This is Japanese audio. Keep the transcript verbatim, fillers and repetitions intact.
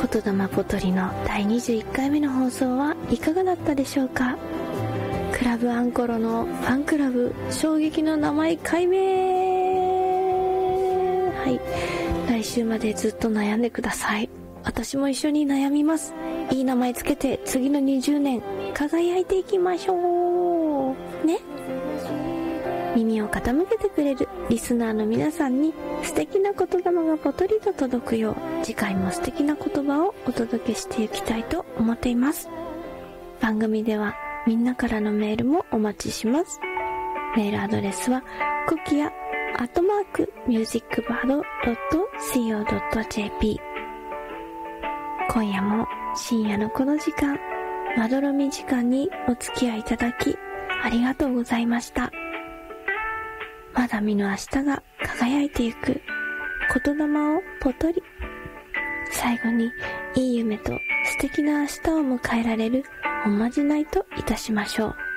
言霊ポトリのだいにじゅういっかいめの放送はいかがだったでしょうか。クラブアンコロのファンクラブ衝撃の名前解明、はい、来週までずっと悩んでください。私も一緒に悩みます。いい名前つけて次のにじゅうねん輝いていきましょうね。耳を傾けてくれるリスナーの皆さんに素敵な言霊がぽとりと届くよう、次回も素敵な言葉をお届けしていきたいと思っています。番組ではみんなからのメールもお待ちします。メールアドレスはコキアアットマークミュージックバードドットシーオードットジェーピー。今夜も深夜のこの時間、まどろみ時間にお付き合いいただきありがとうございました。まだ見ぬ明日が輝いてゆく言霊をぽとり。最後にいい夢と素敵な明日を迎えられるおまじないといたしましょう。